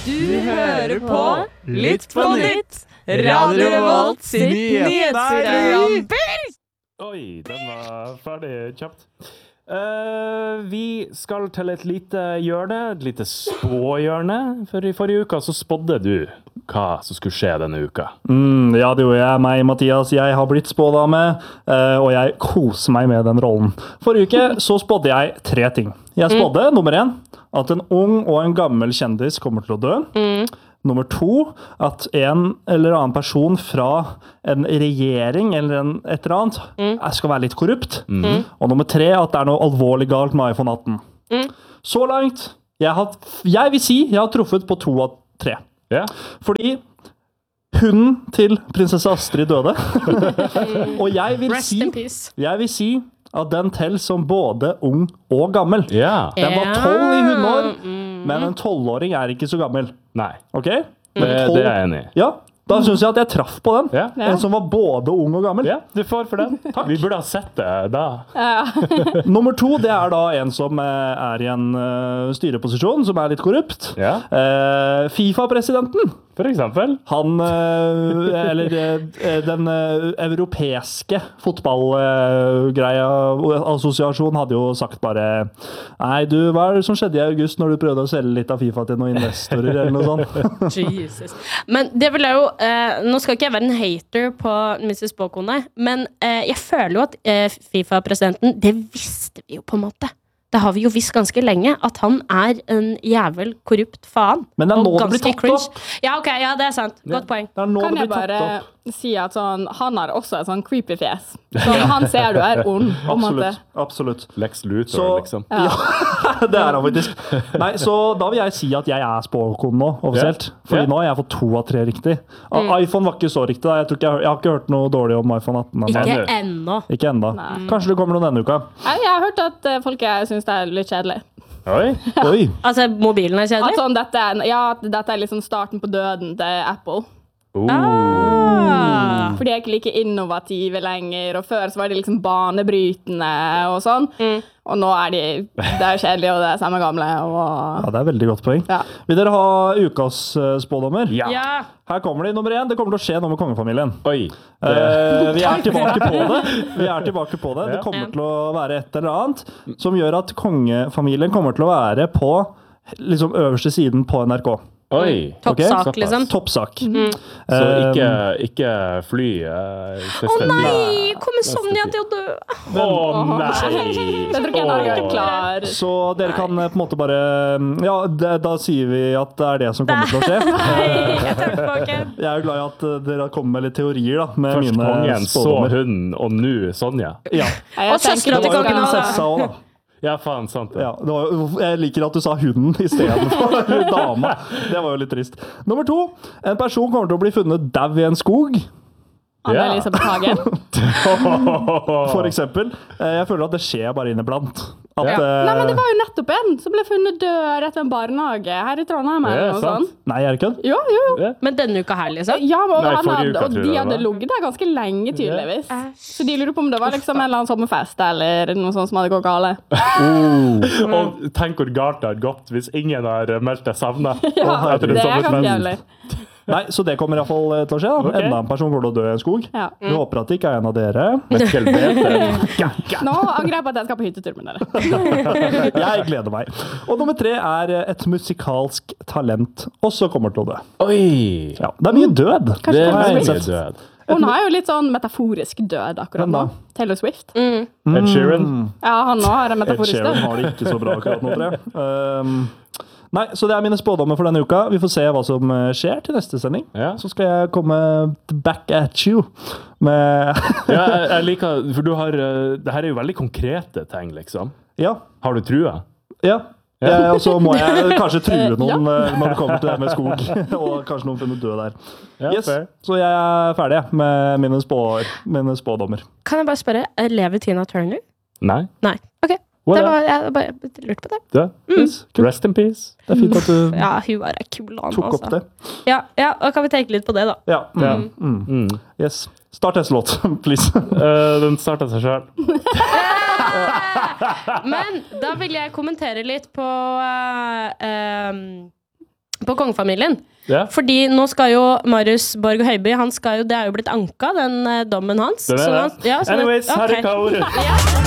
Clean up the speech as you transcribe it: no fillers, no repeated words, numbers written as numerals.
Du hører på Lytt på nytt, Radio Revolt sitt nyhetsprogram. Oi, den var ferdig kjapt. Vi skal til et lite hjørne, et lite spåhjørne. For i forrige uka så spådde du hva som skulle skje denne uka. Ja, det gjorde jeg, meg, Mathias. Jeg har blitt spådame, og jeg koser meg med den rollen. Forrige uke så spådde jeg 3 ting. Jeg spådde, nummer 1, at en ung og en gammel kjendis kommer til å dø. Nummer 2, at en eller annen person fra en regjering eller et eller annet skal være litt korrupt. Og nummer 3, at det er noe alvorlig galt med iPhone 18. Så langt, jeg vil si, jeg har truffet på 2 av 3. Ja. Fordi hunden til prinsesse Astrid døde. Og jeg vil si at den teller som både ung og gammel. Ja. Den var 12 i hundeår, men en 12-åring er ikke så gammel. Nei, Ok? det er jeg enig i. Ja, da synes jeg at jeg traff på den. Ja. En som var både ung og gammel. Ja, du får for den. Vi burde ha sett det da. Nummer 2, det er da en som er i en styreposisjon, som er litt korrupt. Ja, FIFA-presidenten. for eksempel. Han, eller den europeiske fotballgreia, assosiasjon hadde jo sagt bare nei, hva er det som skjedde i august når du prøvde å selge litt av FIFA til noen investorer eller noe sånt? Jesus. Men det vil jeg jo, nå skal ikke jeg være en hater på Mrs. Båkone, men jeg føler jo at FIFA-presidenten, det visste vi jo på en måte. Det har vi jo visst ganske lenge, at han er en jævel korrupt faen. Men det er nå det blir ganske tatt cringe. opp. Ja, ok, ja, det er sant. Godt poeng. Det er nå Kan det jeg blir tatt bare opp. si at sånn, han har også et sånn creepy fjes. Så han ser du er ond, på en måte. Absolutt. Lex Luthor, Så- liksom. Ja, det er han faktisk. Nei, så da vil jeg si at jeg er spåkone nå, offisielt. Fordi Ja. nå har jeg fått 2 av 3 riktig. iPhone var ikke så riktig da. Jeg har ikke hørt noe dårlig om iPhone 18. ennå. Ikke Ennå. ennå. Ikke enda. Nei. Kanskje det kommer noe denne uka. Jeg har hørt at folk synes det er litt kjedelig. Oi. Oi. Altså, mobilen er At kjedelig? sånn, dette er liksom starten på døden til Apple. Ah. For de er ikke like innovative lenger, og før så var de liksom banebrytende og sånn. Og nå er det er kjedelig, og det er samme gamle. Og Ja, det er veldig godt poeng. Ja. Vil dere ha ukas spådommer? Ja. Ja. Her kommer de, nummer 1. Det kommer til å skje noe med kongefamilien. Oi. Vi er tilbake på det. Det Ja. kommer til å være et eller annet som gjør at kongefamilien kommer til å være på liksom øverste siden på NRK. Oi. Toppsak, Ok, liksom. Toppsak. Så ikke fly. Nei, kommer Sonja til å dø? Nei. jeg tror ikke Norge er klar. Så dere kan på en måte bare ja, da sier vi at det er det som kommer til å skje. Nei, jeg tar det tilbake. Jeg er jo glad i at dere har kommet med litt teorier da, med Først mine kongen, så spådommer. hun, og nå Sonja. Ja, Og søstera det til var jo kongen også. prinsessa også da. Ja, faen, sant det. Ja, jeg liker at du sa hunden i stedet for dama. Det var jo litt trist. Nummer 2. En person kommer til å bli funnet dau i en skog. Anne-Elisabeth Hagen. For eksempel. Jeg føler at det skjer bare inneblant. At, Nei, men det var jo nettopp en som ble funnet død rett ved en barnehage her i Trondheim. Det er Eller noe sant. sånt. Nei, er det kødd? Jo. Men denne uka her, liksom? Ja, og, Nei, forrige uke, og tror jeg de det hadde var. ligget der ganske lenge, tydeligvis. Æsj. Så de lurer på om det var liksom en eller annen sommerfest eller noe sånt som hadde gått gale. Og tenk hvor galt det har gått hvis ingen har meldt deg savnet. Ja, etter en det er ganske sommerfest. jævlig. Nei, så det kommer i hvert fall til å skje. Da. Ok. Enda en person kommer til å dø i en skog. Ja. Vi håper at det ikke er en av dere. Nå angrer jeg på at jeg skal på hyttetur med dere. Jeg gleder meg. Og nummer 3 er et musikalsk talent også kommer til å dø. Oi! Ja, det er mye død. Det er har jeg mye innsett. død. Hun har jo litt sånn metaforisk død akkurat Hvem nå. da? Taylor Swift. Ed Sheeran. Ja, han nå har en Ed metaforisk Sheeran død. har det ikke så bra akkurat nå, tror jeg. Nei, så det er mine spådommer for denne uka. Vi får se hva som skjer til neste sending. Ja. Så skal jeg komme back at you med Ja, jeg liker, for du har, det her er jo veldig konkrete ting, liksom. Ja. Har du trua? Ja. Og så må jeg kanskje true noen når det kommer til det med skog. Og kanskje noen finner død der. Ja, Yes, fair. så jeg er ferdig med mine spådommer. Kan jeg bare spørre, lever Tina Turner? Nei. Nei. Ok. What Det up? var, jeg bare lurte på det. Død? Yes, kult. Rest in peace. Det er fint at du Ja, hun var kul, han tok opp det. Ja, da kan vi tenke litt på det, da. Ja. Ja. Yes. Start neste låt, please. Den startet seg selv. Men da vil jeg kommentere litt på kongefamilien. Ja. Fordi nå skal jo Marius Borg Høiby, det er jo blitt anka, den dommen hans. Den er det. Ja, Anyways, her er ok. hva ordet.